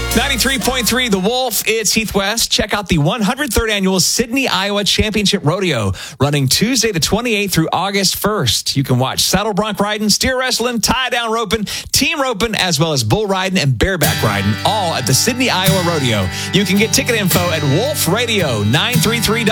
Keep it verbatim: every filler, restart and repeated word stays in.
ninety-three point three The Wolf, it's Heath West. Check out the one hundred third Annual Sydney, Iowa Championship Rodeo, running Tuesday the twenty-eighth through August first. You can watch saddle bronc riding, steer wrestling, tie-down roping, team roping, as well as bull riding and bareback riding, all at the Sydney, Iowa Rodeo. You can get ticket info at wolf radio nine three three